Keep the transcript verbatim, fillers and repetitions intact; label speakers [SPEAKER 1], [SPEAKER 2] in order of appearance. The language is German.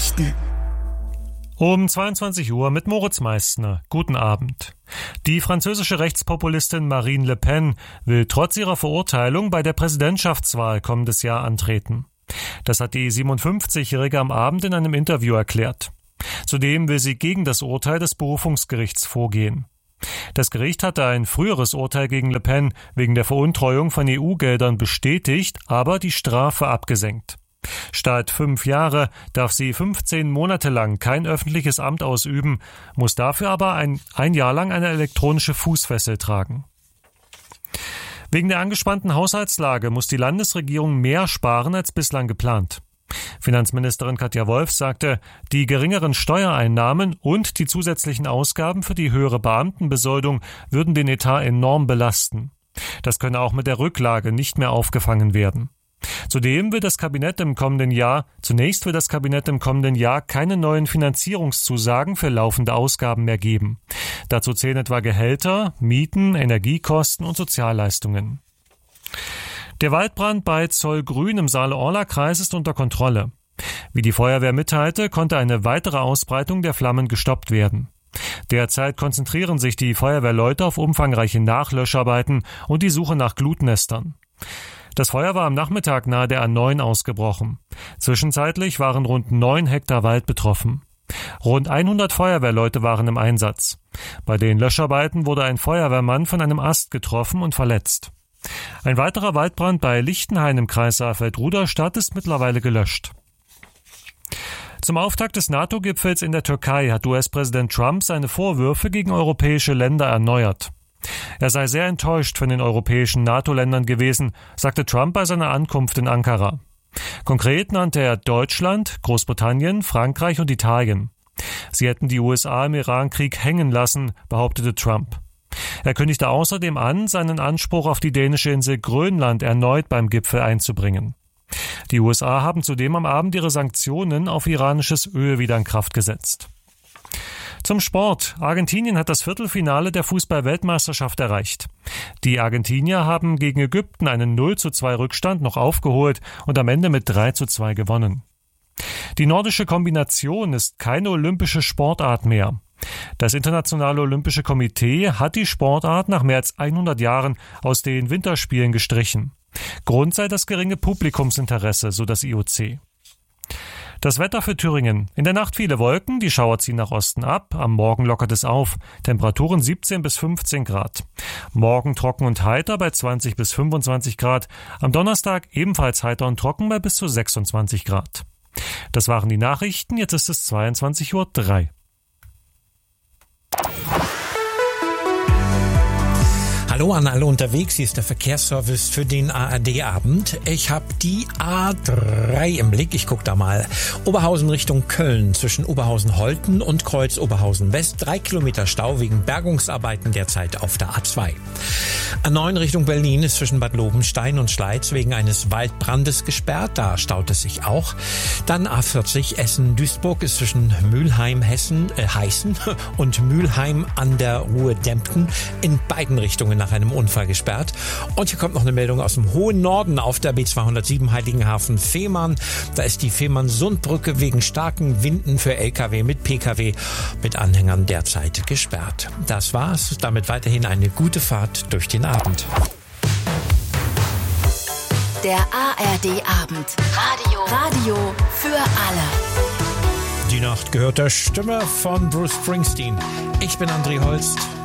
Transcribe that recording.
[SPEAKER 1] Nachrichten.
[SPEAKER 2] Um zweiundzwanzig Uhr mit Moritz Meissner. Guten Abend. Die französische Rechtspopulistin Marine Le Pen will trotz ihrer Verurteilung bei der Präsidentschaftswahl kommendes Jahr antreten. Das hat die siebenundfünfzigjährige am Abend in einem Interview erklärt. Zudem will sie gegen das Urteil des Berufungsgerichts vorgehen. Das Gericht hatte ein früheres Urteil gegen Le Pen wegen der Veruntreuung von E U-Geldern bestätigt, aber die Strafe abgesenkt. Statt fünf Jahre darf sie fünfzehn Monate lang kein öffentliches Amt ausüben, muss dafür aber ein, ein Jahr lang eine elektronische Fußfessel tragen. Wegen der angespannten Haushaltslage muss die Landesregierung mehr sparen als bislang geplant. Finanzministerin Katja Wolf sagte, die geringeren Steuereinnahmen und die zusätzlichen Ausgaben für die höhere Beamtenbesoldung würden den Etat enorm belasten. Das könne auch mit der Rücklage nicht mehr aufgefangen werden. Zudem will das Kabinett im kommenden Jahr, zunächst will das Kabinett im kommenden Jahr keine neuen Finanzierungszusagen für laufende Ausgaben mehr geben. Dazu zählen etwa Gehälter, Mieten, Energiekosten und Sozialleistungen. Der Waldbrand bei Zollgrün im Saale-Orla-Kreis ist unter Kontrolle. Wie die Feuerwehr mitteilte, konnte eine weitere Ausbreitung der Flammen gestoppt werden. Derzeit konzentrieren sich die Feuerwehrleute auf umfangreiche Nachlöscharbeiten und die Suche nach Glutnestern. Das Feuer war am Nachmittag nahe der A neun ausgebrochen. Zwischenzeitlich waren rund neun Hektar Wald betroffen. Rund hundert Feuerwehrleute waren im Einsatz. Bei den Löscharbeiten wurde ein Feuerwehrmann von einem Ast getroffen und verletzt. Ein weiterer Waldbrand bei Lichtenhain im Kreis Saalfeld-Ruderstadt ist mittlerweile gelöscht. Zum Auftakt des NATO-Gipfels in der Türkei hat U S-Präsident Trump seine Vorwürfe gegen europäische Länder erneuert. Er sei sehr enttäuscht von den europäischen NATO-Ländern gewesen, sagte Trump bei seiner Ankunft in Ankara. Konkret nannte er Deutschland, Großbritannien, Frankreich und Italien. Sie hätten die U S A im Irankrieg hängen lassen, behauptete Trump. Er kündigte außerdem an, seinen Anspruch auf die dänische Insel Grönland erneut beim Gipfel einzubringen. Die U S A haben zudem am Abend ihre Sanktionen auf iranisches Öl wieder in Kraft gesetzt. Zum Sport. Argentinien hat das Viertelfinale der Fußball-Weltmeisterschaft erreicht. Die Argentinier haben gegen Ägypten einen null zu zwei Rückstand noch aufgeholt und am Ende mit drei zu zwei gewonnen. Die nordische Kombination ist keine olympische Sportart mehr. Das Internationale Olympische Komitee hat die Sportart nach mehr als hundert Jahren aus den Winterspielen gestrichen. Grund sei das geringe Publikumsinteresse, so das I O C. Das Wetter für Thüringen. In der Nacht viele Wolken, die Schauer ziehen nach Osten ab, am Morgen lockert es auf. Temperaturen siebzehn bis fünfzehn Grad. Morgen trocken und heiter bei zwanzig bis fünfundzwanzig Grad. Am Donnerstag ebenfalls heiter und trocken bei bis zu sechsundzwanzig Grad. Das waren die Nachrichten, jetzt ist es zweiundzwanzig Uhr drei.
[SPEAKER 3] Hallo an alle unterwegs, hier ist der Verkehrsservice für den A R D-Abend. Ich habe die A drei im Blick, ich gucke da mal. Oberhausen Richtung Köln, zwischen Oberhausen-Holten und Kreuz Oberhausen-West. Drei Kilometer Stau wegen Bergungsarbeiten derzeit auf der A zwei. A neun Richtung Berlin ist zwischen Bad Lobenstein und Schleiz wegen eines Waldbrandes gesperrt, da staut es sich auch. Dann A vierzig Essen-Duisburg ist zwischen Mülheim, Hessen, äh, Heißen und Mülheim an der Ruhr-Dempten in beiden Richtungen nach einem Unfall gesperrt. Und hier kommt noch eine Meldung aus dem hohen Norden auf der B zweihundertsieben Heiligenhafen-Fehmarn. Da ist die Fehmarn-Sundbrücke wegen starken Winden für L K W mit P K W mit Anhängern derzeit gesperrt. Das war's. Damit weiterhin eine gute Fahrt durch den Abend.
[SPEAKER 1] Der A R D-Abend. Radio. Radio für alle.
[SPEAKER 3] Die Nacht gehört der Stimme von Bruce Springsteen. Ich bin André Holst.